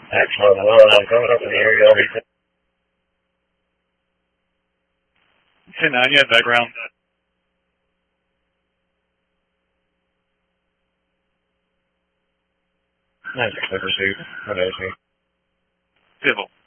Excellent. Well, I'm coming up in the area. 10-9, you have background. Nice, pursuit. What is he? Civil.